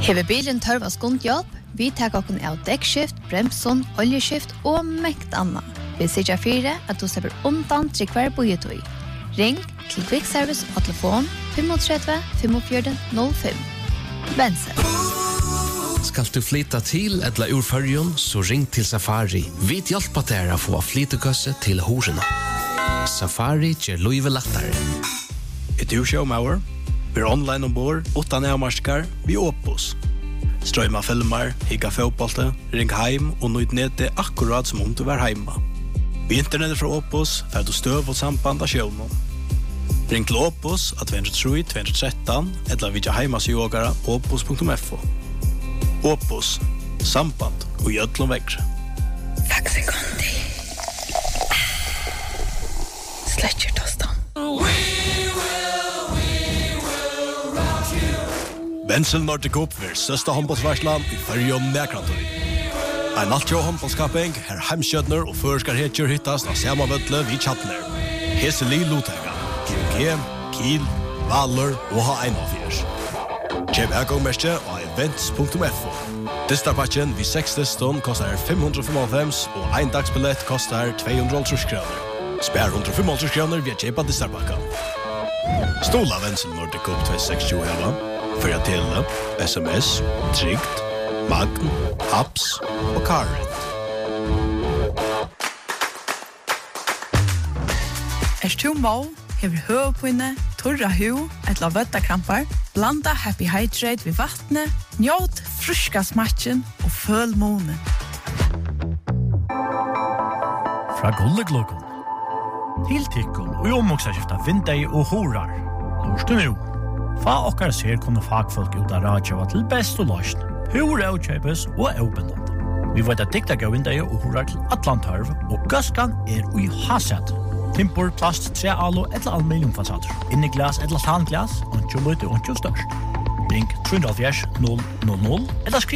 Hever bilen tørva skundhjelp, vi tar okken av dekkskift, bremson, oljeskift og mekt anna. Vi sier fire at du slipper undan til hver bojetøy. Ring til Quick Service og telefon 35 45 05. Bensen. Skal du flytta til eller ur Førjun, så ring til Safari. Vi hjelper deg å få flyttekøsse til horena. Safari gjør livet lettere. Du showmauer? Vi online ombord, utan avmarskar, vi Opus. Strøyma filmer, higga fotbollte, ring heim og nøyd nede akkurat som om du var heima. Vi internettet fra Opus, får du støv og samband av sjøvnen. Ring til Opus av 203-213, eller vidja heimasjågara opus.fo. Opus, samband og gjødlom vekkre. Faxi kondi. Sletcher tostan. Benzel Nordic Cup er største håndbollsvarslan i Førjun Nekrantori. En altjå håndbollskapping, her heimskjødner og førskar hetjur hittast av samme vødle vid Chatner. Heseli Lutega, GMG, Kiel, Valur og H1-4. Kjøp eggångmerke og events.fo. Distarpatchen vid 6 diston kostar 595 og ein dagsbillett kostar 230 kroner. Spær 195 kroner via kjøpa Distarpakka. Stola Benzel Nordic Cup 260 heva. För att tele, SMS, trygt, magn, apps och carrot. Du må, hever høvpinne, torra hu, etla vøttakrampar, blanda Happy Hydrate vid vattnet, njåt fruska smatchen og føl månen. Fra Gullegluggen til Tikkun og omvoksaskifta vindei og horar. Lurs du nu? Fa okkar ser kunne fagfolk ut av radjava til best og løsn, hur avkjøpes og avbindende. Vi vet at dikta gav vindei og horar til Atlantarv, og gaskan ui hasset. Timpor, plast, trealo eller aluminiumfasader. Inni glas eller tanglas, og ikke lute og ikke størst. Ring 370 000 eller skriv